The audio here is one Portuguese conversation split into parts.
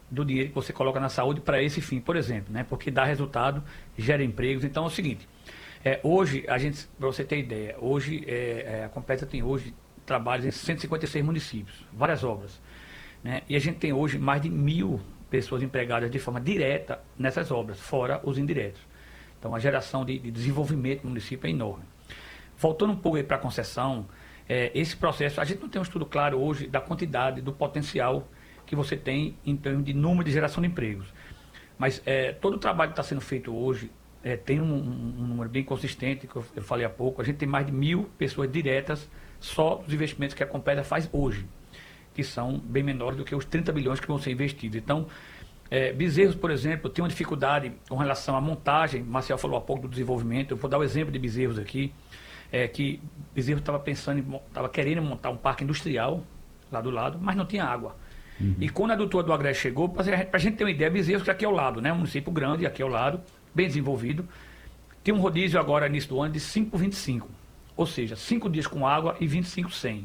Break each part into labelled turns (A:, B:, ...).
A: do dinheiro que você coloca na saúde para esse fim, por exemplo, né? Porque dá resultado, gera empregos. Então é o seguinte, hoje, para você ter ideia, hoje a Compesa tem hoje trabalhos em 156 municípios, várias obras, né? E a gente tem hoje mais de 1.000 pessoas empregadas de forma direta nessas obras, fora os indiretos. Então a geração de desenvolvimento no município é enorme. Voltando um pouco aí para a concessão, esse processo, a gente não tem um estudo claro hoje da quantidade, do potencial que você tem em termos de número de geração de empregos. Mas todo o trabalho que está sendo feito hoje tem um número bem consistente, que eu falei há pouco. A gente tem mais de 1.000 pessoas diretas só dos investimentos que a Compesa faz hoje, que são bem menores do que os 30 bilhões que vão ser investidos. Então, Bezerros, por exemplo, tem uma dificuldade com relação à montagem. Marcel falou há pouco do desenvolvimento. Eu vou dar o exemplo de Bezerros aqui, que Bezerros estava querendo montar um parque industrial lá do lado, mas não tinha água. Uhum. E quando a doutora do Agreste chegou, para a gente ter uma ideia, Bezerros, que aqui ao lado, né? Um município grande, aqui ao lado, bem desenvolvido, tem um rodízio agora, início do ano, de 5 por 25. Ou seja, 5 dias com água e 25 sem.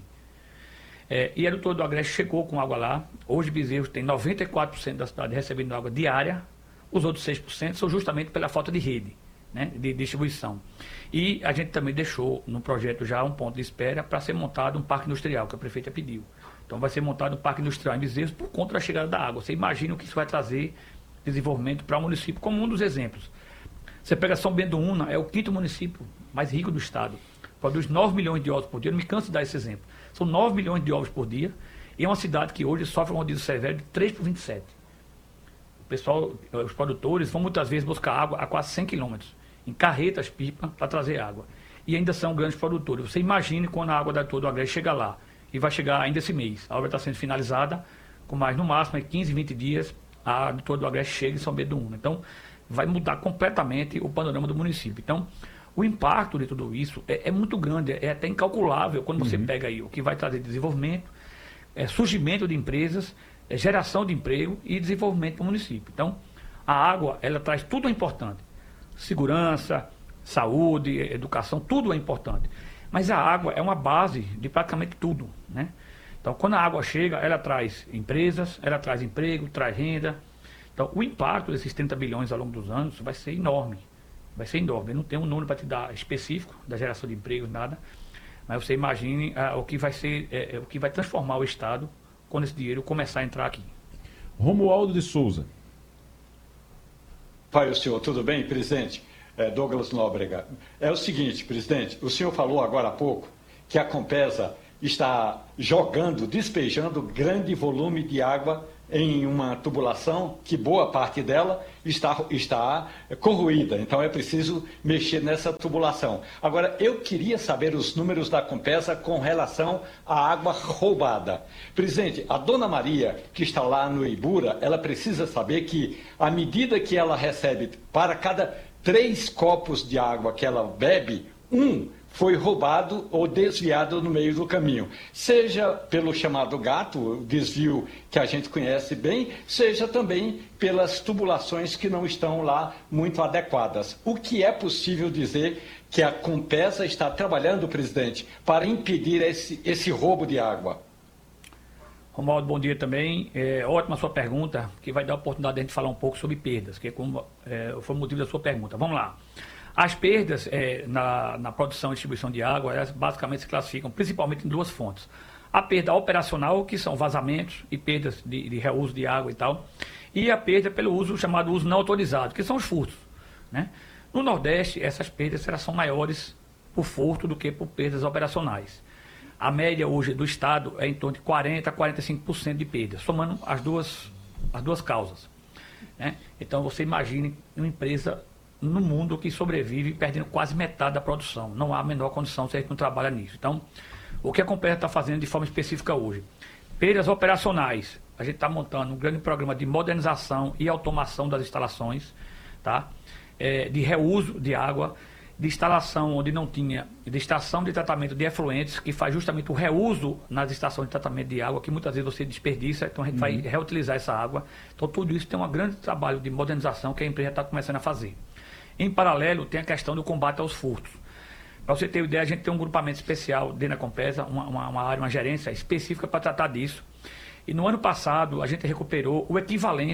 A: E a doutora do Agreste chegou com água lá. Hoje, Bezerros tem 94% da cidade recebendo água diária. Os outros 6% são justamente pela falta de rede, né, de distribuição. E a gente também deixou no projeto já um ponto de espera para ser montado um parque industrial, que a prefeita pediu. Então vai ser montado um parque industrial em Bezerros por conta da chegada da água. Você imagina o que isso vai trazer desenvolvimento para o município, como um dos exemplos. Você pega São Bento do Una, é o 5º município mais rico do estado. Produz 9 milhões de ovos por dia. Eu não me canso de dar esse exemplo. São 9 milhões de ovos por dia. E é uma cidade que hoje sofre um rodízio severo de 3 por 27. O pessoal, os produtores, vão muitas vezes buscar água a quase 100 quilômetros, em carretas, pipa, para trazer água. E ainda são grandes produtores. Você imagine quando a água da Doutor do Agreste chega lá. E vai chegar ainda esse mês. A obra está sendo finalizada, com mais no máximo 15, 20 dias, a Doutor do Agreste chega em São Bento do Una. Então, vai mudar completamente o panorama do município. Então, o impacto de tudo isso é muito grande, é até incalculável quando você pega aí o que vai trazer desenvolvimento, surgimento de empresas, geração de emprego e desenvolvimento para o município. Então, a água, ela traz tudo importante. Segurança, saúde, educação, tudo é importante. Mas a água é uma base de praticamente tudo, né? Então, quando a água chega, ela traz empresas, ela traz emprego, traz renda. Então, o impacto desses 30 bilhões ao longo dos anos vai ser enorme. Vai ser enorme. Eu não tenho um número para te dar específico da geração de empregos, nada. Mas você imagine o que vai ser, o que vai transformar o Estado quando esse dinheiro começar a entrar aqui.
B: Romualdo de Souza.
C: Pai, o senhor, tudo bem, presidente? Douglas Nóbrega. É o seguinte, presidente, o senhor falou agora há pouco que a Compesa está despejando grande volume de água em uma tubulação que boa parte dela está corroída, então é preciso mexer nessa tubulação. Agora, eu queria saber os números da Compesa com relação à água roubada. Presidente, a dona Maria, que está lá no Ibura, ela precisa saber que à medida que ela recebe, para cada 3 copos de água que ela bebe, 1 foi roubado ou desviado no meio do caminho. Seja pelo chamado gato, o desvio que a gente conhece bem, seja também pelas tubulações que não estão lá muito adequadas. O que é possível dizer que a Compesa está trabalhando, presidente, para impedir esse roubo de água?
A: Romualdo, bom dia também. Ótima a sua pergunta, que vai dar a oportunidade de a gente falar um pouco sobre perdas, que foi o motivo da sua pergunta. Vamos lá. As perdas na produção e distribuição de água, elas basicamente se classificam principalmente em 2 fontes. A perda operacional, que são vazamentos e perdas de reuso de água e tal, e a perda pelo uso chamado uso não autorizado, que são os furtos, né? No Nordeste, essas perdas elas são maiores por furto do que por perdas operacionais. A média hoje do Estado é em torno de 40% a 45% de perdas, somando as duas causas, né? Então você imagine uma empresa no mundo que sobrevive perdendo quase metade da produção. Não há a menor condição se a gente não trabalha nisso. Então, o que a Compesa está fazendo de forma específica hoje? Perdas operacionais. A gente está montando um grande programa de modernização e automação das instalações, tá? De reuso de água, de instalação onde não tinha, de estação de tratamento de efluentes, que faz justamente o reuso nas estações de tratamento de água, que muitas vezes você desperdiça, então a gente vai reutilizar essa água. Então, tudo isso tem um grande trabalho de modernização que a empresa está começando a fazer. Em paralelo, tem a questão do combate aos furtos. Para você ter uma ideia, a gente tem um grupamento especial dentro da Compesa, uma área, uma gerência específica para tratar disso. E no ano passado, a gente recuperou o equivalente